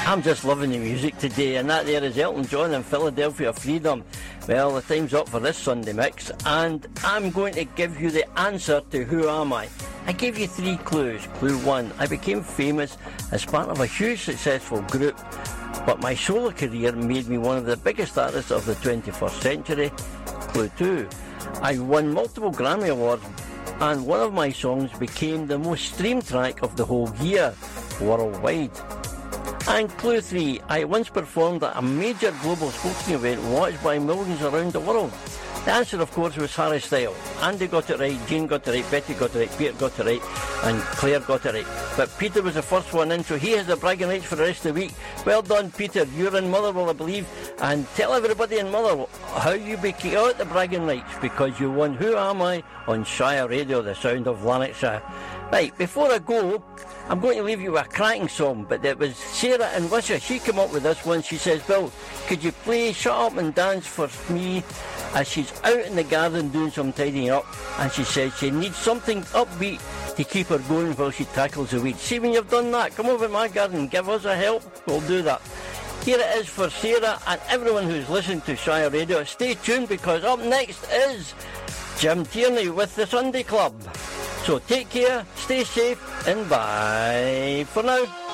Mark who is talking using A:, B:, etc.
A: I'm just loving the music today, and that there is Elton John and Philadelphia Freedom. Well, the time's up for this Sunday mix, and I'm going to give you the answer to Who Am I? I gave you 3 clues. Clue 1, I became famous as part of a huge successful group, but my solo career made me one of the biggest artists of the 21st century. Clue 2, I won multiple Grammy Awards, and one of my songs became the most streamed track of the whole year, worldwide. And clue 3, I once performed at a major global sporting event watched by millions around the world. The answer, of course, was Harry Styles. Andy got it right, Jean got it right, Betty got it right, Peter got it right, and Claire got it right. But Peter was the first one in, so he has the bragging rights for the rest of the week. Well done, Peter. You're in Motherwell, I believe. And tell everybody in Motherwell how you got the bragging rights, because you won Who Am I on Shire Radio, the sound of Lanarkshire. Right, before I go, I'm going to leave you with a cracking song, but it was Sarah in Wisha. She came up with this one. She says, Bill, could you play Shut Up and Dance for me? As she's out in the garden doing some tidying up, and she says she needs something upbeat to keep her going while she tackles the weeds. See, when you've done that, come over to my garden and give us a help. We'll do that. Here it is for Sarah and everyone who's listening to Shire Radio. Stay tuned, because up next is Jim Tierney with the Sunday Club. So take care, stay safe, and bye for now.